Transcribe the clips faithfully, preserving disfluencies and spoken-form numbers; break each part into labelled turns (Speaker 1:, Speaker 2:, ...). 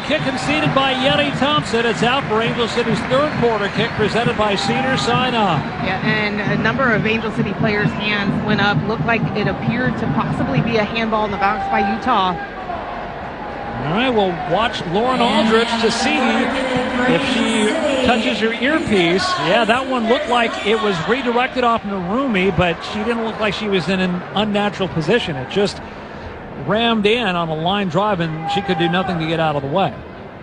Speaker 1: kick conceded by Yeti Thompson. It's out for Angel City's third corner kick presented by Cedars-Sinai.
Speaker 2: Yeah, and a number of Angel City players' hands went up. Looked like it appeared to possibly be a handball in the box by Utah.
Speaker 1: All right, we'll watch Lauren Aldrich to see if she touches her earpiece. Yeah, that one looked like it was redirected off Narumi, but she didn't look like she was in an unnatural position. It just rammed in on a line drive, and she could do nothing to get out of the way.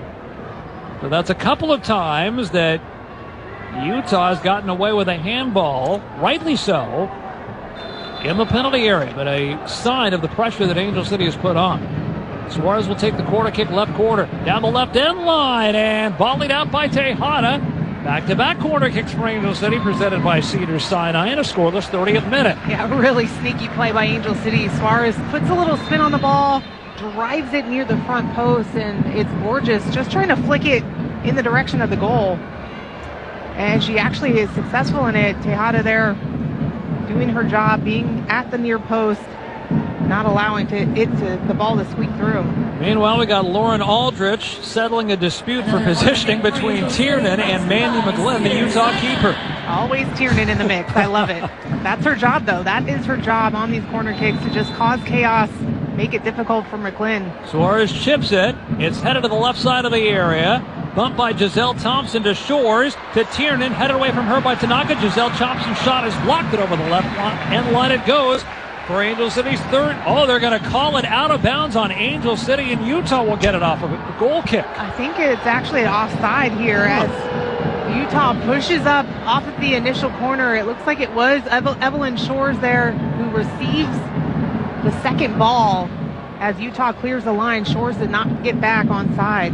Speaker 1: So that's a couple of times that Utah has gotten away with a handball, rightly so, in the penalty area, but a sign of the pressure that Angel City has put on. Suarez will take the corner kick left corner down the left end line and volleyed out by Tejada. Back-to-back corner kicks for Angel City presented by Cedars-Sinai in a scoreless thirtieth minute.
Speaker 2: Yeah, really sneaky play by Angel City. Suarez puts a little spin on the ball, drives it near the front post, and it's gorgeous. Just trying to flick it in the direction of the goal. And she actually is successful in it. Tejada there doing her job, being at the near post, not allowing to, it to the ball to squeak through.
Speaker 1: Meanwhile, we got Lauren Aldrich settling a dispute for positioning between Tiernan and Mandy McGlynn, the Utah keeper.
Speaker 2: Always Tiernan in the mix. I love it. That's her job, though. That is her job on these corner kicks, to just cause chaos, make it difficult for McGlynn.
Speaker 1: Suarez chips it. It's headed to the left side of the area. Bumped by Giselle Thompson to Shores, to Tiernan, headed away from her by Tanaka. Giselle Thompson's shot is blocked it over the left end line. It goes for Angel City's third. Oh, they're going to call it out of bounds on Angel City, and Utah will get it off of a goal kick.
Speaker 2: I think it's actually offside here as Utah pushes up off of the initial corner. It looks like it was Eve- Evelyn Shores there who receives the second ball as Utah clears the line. Shores did not get back onside.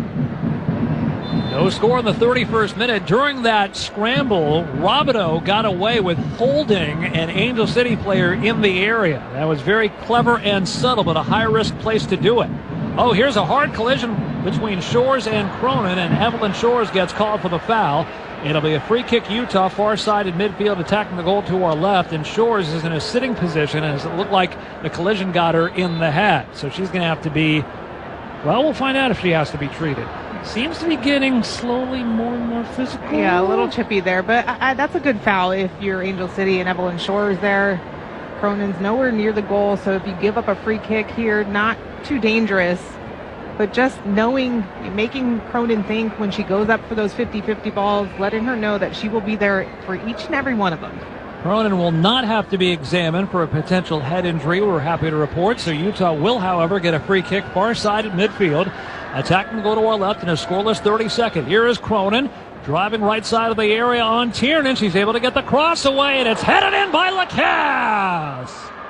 Speaker 1: No score in the thirty-first minute. During that scramble, Robideau got away with holding an Angel City player in the area. That was very clever and subtle, but a high-risk place to do it. Oh, here's a hard collision between Shores and Cronin, and Evelyn Shores gets called for the foul. It'll be a free kick, Utah, far side in midfield, attacking the goal to our left, and Shores is in a sitting position, as it looked like the collision got her in the head. So she's going to have to be, well, we'll find out if she has to be treated. Seems to be getting slowly more and more physical.
Speaker 2: Yeah, a little chippy there, but I, I, that's a good foul if you're Angel City and Evelyn Shores there. Cronin's nowhere near the goal, so if you give up a free kick here, not too dangerous, but just knowing, making Cronin think when she goes up for those fifty-fifty balls, letting her know that she will be there for each and every one of them.
Speaker 1: Cronin will not have to be examined for a potential head injury, we're happy to report, so Utah will, however, get a free kick far side at midfield. Attacking to go to our left in a scoreless thirty-second. Here is Cronin driving right side of the area on Tiernan. She's able to get the cross away, and it's headed in by Lacasse.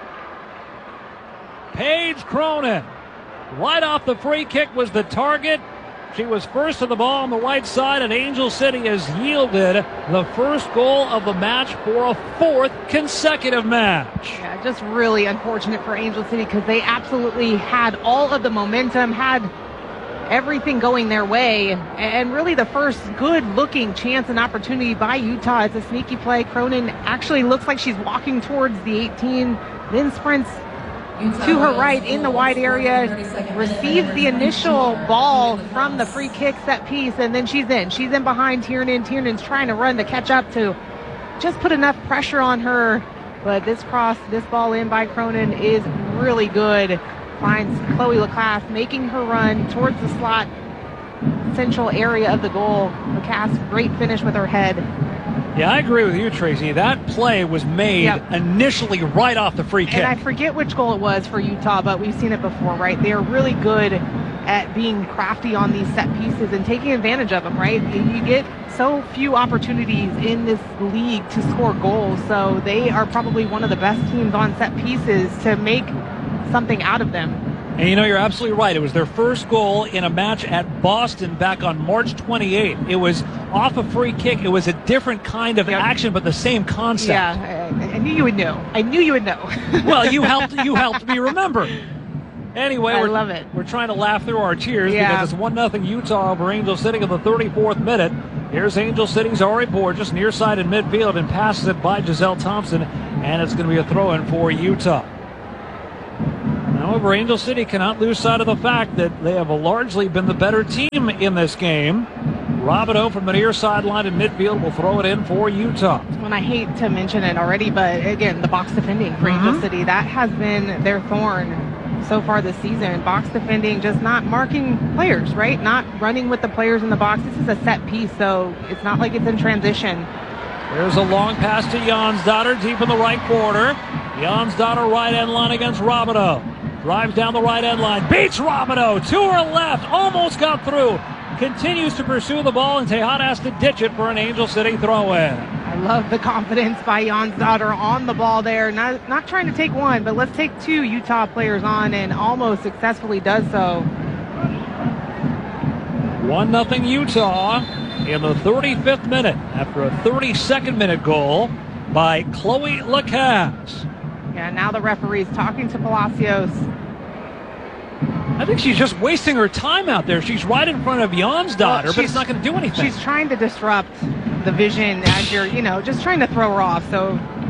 Speaker 1: Paige Cronin, right off the free kick, was the target. She was first to the ball on the right side, and Angel City has yielded the first goal of the match for a fourth consecutive match.
Speaker 2: Yeah, just really unfortunate for Angel City because they absolutely had all of the momentum, had everything going their way, and really the first good-looking chance and opportunity by Utah is a sneaky play. Cronin actually looks like she's walking towards the eighteen, then sprints to her right in the wide area, receives the initial ball from the free kick set piece, and then she's in. She's in behind Tiernan. Tiernan's trying to run to catch up to just put enough pressure on her, but this cross, this ball in by Cronin is really good. Finds Chloe Lacasse making her run towards the slot central area of the goal. Lacasse, great finish with her head.
Speaker 1: Yeah, I agree with you, Tracy. That play was made yep. initially right off the free kick.
Speaker 2: And I forget which goal it was for Utah, but we've seen it before, right? They are really good at being crafty on these set pieces and taking advantage of them, right? You get so few opportunities in this league to score goals, so they are probably one of the best teams on set pieces to make something out of them.
Speaker 1: And you know, you're absolutely right. It was their first goal in a match at Boston back on March twenty-eighth. It was off a free kick. It was a different kind of yep. action, but the same concept.
Speaker 2: Yeah, I, I knew you would know. I knew you would know.
Speaker 1: Well, you helped. You helped me remember. Anyway,
Speaker 2: I
Speaker 1: we're,
Speaker 2: love it.
Speaker 1: We're trying to laugh through our tears
Speaker 2: yeah.
Speaker 1: because it's one nothing Utah over Angel City in the thirty-fourth minute. Here's Angel City's Ari Borges near side in midfield and passes it by Giselle Thompson, and it's going to be a throw-in for Utah. Now However, Angel City cannot lose sight of the fact that they have largely been the better team in this game. Robideau from the near sideline in midfield will throw it in for Utah.
Speaker 2: And I hate to mention it already, but again, the box defending for mm-hmm. Angel City, that has been their thorn so far this season. Box defending, just not marking players, right? Not running with the players in the box. This is a set piece, so it's not like it's in transition.
Speaker 1: There's a long pass to Jonsdottir deep in the right corner. Jonsdottir right end line against Robideau. Drives down the right end line, beats Robideau to her left, almost got through. Continues to pursue the ball, and Tejada has to ditch it for an Angel City throw-in.
Speaker 2: I love the confidence by Jonsdottir on the ball there. Not, not trying to take one, but let's take two Utah players on, and almost successfully does so.
Speaker 1: one nothing Utah in the thirty-fifth minute after a thirty-second minute goal by Chloe Lacasse.
Speaker 2: Yeah, now the referee's talking to Palacios.
Speaker 1: I think she's just wasting her time out there. She's right in front of Jonsdottir, well, but it's not going to do anything.
Speaker 2: She's trying to disrupt the vision as you're, you know, just trying to throw her off. So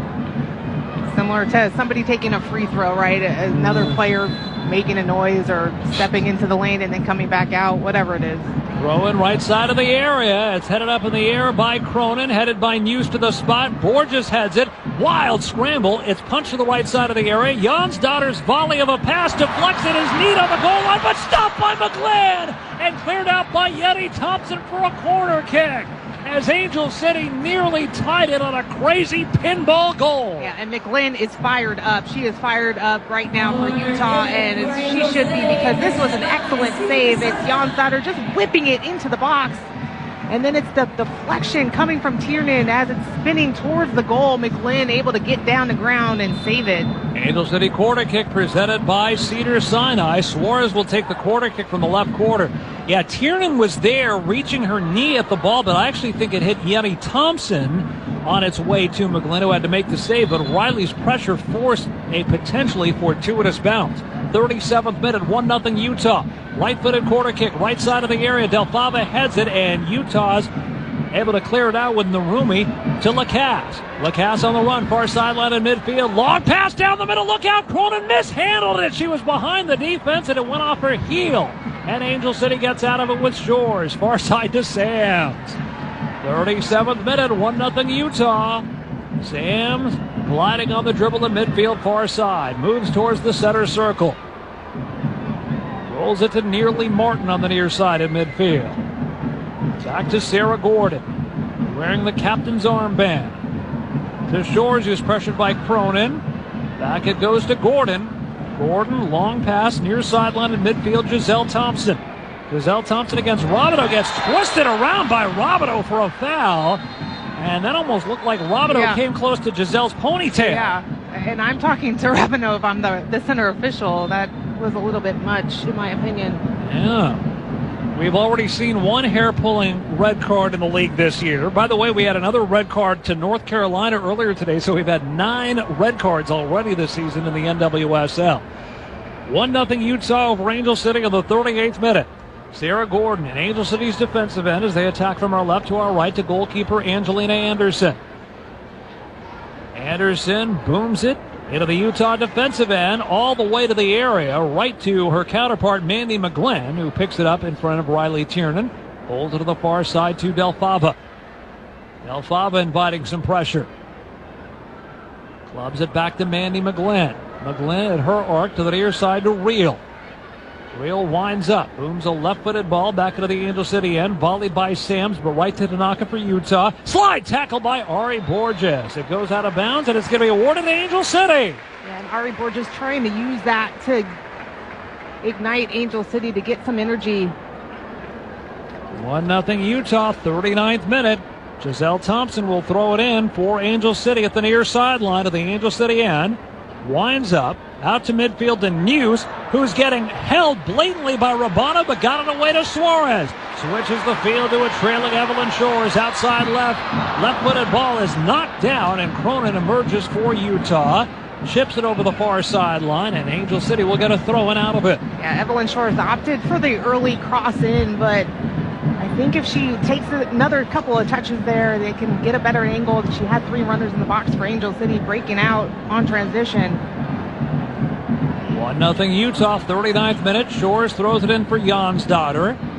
Speaker 2: similar to somebody taking a free throw, right? Another player making a noise or stepping into the lane and then coming back out, whatever it is.
Speaker 1: Throw in right side of the area. It's headed up in the air by Cronin, headed by News to the spot. Borges heads it. Wild scramble. It's punched to the right side of the area. Jonsdottir's volley of a pass deflects it. His knee on the goal line, but stopped by McGlynn and cleared out by Yeti Thompson for a corner kick, as Angel City nearly tied it on a crazy pinball goal.
Speaker 2: Yeah, and McGlynn is fired up. She is fired up right now for Utah, and she should be, because this was an excellent save. It's Jonsdottir just whipping it into the box, and then it's the deflection coming from Tiernan as it's spinning towards the goal. McGlynn able to get down the ground and save it.
Speaker 1: Angel City corner kick presented by Cedars-Sinai. Suarez will take the corner kick from the left corner. Yeah, Tiernan was there reaching her knee at the ball, but I actually think it hit Yeti Thompson on its way to McGlynn, who had to make the save, but Riley's pressure forced a potentially fortuitous bounce. thirty-seventh minute, one nothing Utah. Right-footed corner kick, right side of the area. Del Fava heads it, and Utah's able to clear it out with Narumi to Lacasse. Lacasse on the run, far sideline in midfield. Long pass down the middle. Look out, Cronin mishandled it. She was behind the defense, and it went off her heel. And Angel City gets out of it with Shores. Far side to Sams. thirty-seventh minute, one nothing Utah. Sams gliding on the dribble in midfield, far side. Moves towards the center circle. Rolls it to nearly Martin on the near side in midfield. Back to Sarah Gordon, wearing the captain's armband. To Shores, who's pressured by Cronin. Back it goes to Gordon. Gordon, long pass, near sideline in midfield, Giselle Thompson. Giselle Thompson against Robideau, gets twisted around by Robideau for a foul. And that almost looked like Robideau yeah. came close to Giselle's ponytail.
Speaker 2: Yeah, and I'm talking to Ravenov. I'm the, the center official. That was a little bit much, in my opinion.
Speaker 1: Yeah. We've already seen one hair-pulling red card in the league this year. By the way, we had another red card to North Carolina earlier today, so we've had nine red cards already this season in the N W S L. one nothing Utah over Angel City in the thirty-eighth minute. Sarah Gordon in Angel City's defensive end as they attack from our left to our right to goalkeeper Angelina Anderson. Anderson booms it into the Utah defensive end, all the way to the area, right to her counterpart, Mandy McGlynn, who picks it up in front of Riley Tiernan. Holds it to the far side to Del Fava. Del Fava inviting some pressure. Clubs it back to Mandy McGlynn. McGlynn at her arc to the near side to Reel. Reel winds up, booms a left-footed ball back into the Angel City end, volleyed by Sams, but right to Tanaka for Utah. Slide tackle by Ari Borges. It goes out of bounds, and it's going to be awarded to Angel City.
Speaker 2: Yeah, and Ari Borges trying to use that to ignite Angel City to get some energy.
Speaker 1: one nothing Utah, thirty-ninth minute. Giselle Thompson will throw it in for Angel City at the near sideline of the Angel City end. Winds up, out to midfield to News, who's getting held blatantly by Rabana, but got it away to Suarez. Switches the field to a trailing Evelyn Shores, outside left. Left-footed ball is knocked down, and Cronin emerges for Utah. Chips it over the far sideline, and Angel City will get a throw-in out of it.
Speaker 2: Yeah, Evelyn Shores opted for the early cross-in, but I think if she takes another couple of touches there, they can get a better angle. She had three runners in the box for Angel City breaking out on transition.
Speaker 1: one nothing Utah, thirty-ninth minute. Shores throws it in for Jans daughter.